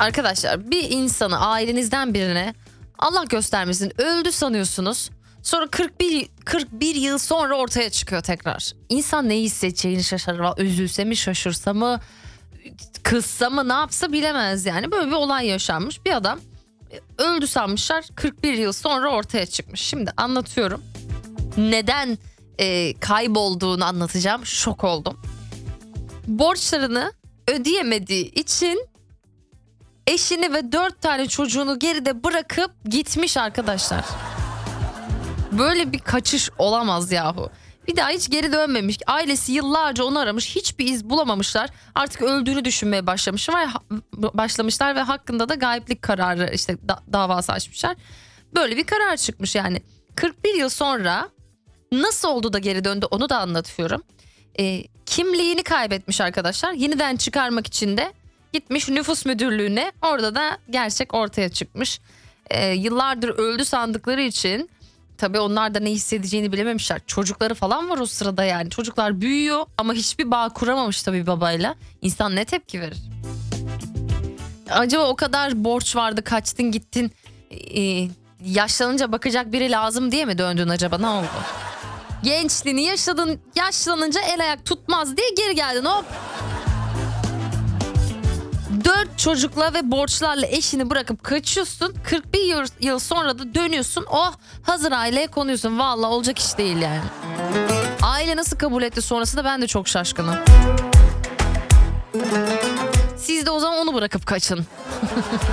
Arkadaşlar, bir insanı, ailenizden birine Allah göstermesin öldü sanıyorsunuz. Sonra 41 yıl sonra ortaya çıkıyor tekrar. İnsan ne hissedeceğini şaşırır. Üzülse mi, şaşırsa mı, kızsa mı, ne yapsa bilemez yani. Böyle bir olay yaşanmış. Bir adam öldü sanmışlar, 41 yıl sonra ortaya çıkmış. Şimdi anlatıyorum. Neden kaybolduğunu anlatacağım. Şok oldum. Borçlarını ödeyemediği için eşini ve 4 tane çocuğunu geride bırakıp gitmiş arkadaşlar. Böyle bir kaçış olamaz yahu. Bir daha hiç geri dönmemiş. Ailesi yıllarca onu aramış. Hiçbir iz bulamamışlar. Artık öldüğünü düşünmeye başlamışlar ve hakkında da gayiplik kararı davası açmışlar. Böyle bir karar çıkmış yani. 41 yıl sonra nasıl oldu da geri döndü onu da anlatıyorum. Kimliğini kaybetmiş arkadaşlar. Yeniden çıkarmak için de gitmiş nüfus müdürlüğüne. Orada da gerçek ortaya çıkmış. Yıllardır öldü sandıkları için tabii onlar da ne hissedeceğini bilememişler. Çocukları falan var o sırada yani. Çocuklar büyüyor ama hiçbir bağ kuramamış tabii babayla. İnsan ne tepki verir? Acaba o kadar borç vardı, kaçtın gittin, yaşlanınca bakacak biri lazım diye mi döndün acaba, ne oldu? Gençliğini yaşadın, yaşlanınca el ayak tutmaz diye geri geldin, hop. 4 çocukla ve borçlarla eşini bırakıp kaçıyorsun. 41 yıl sonra da dönüyorsun. Oh, hazır aileye konuyorsun. Vallahi olacak iş değil yani. Aile nasıl kabul etti sonrasında ben de çok şaşkınım. Siz de o zaman onu bırakıp kaçın.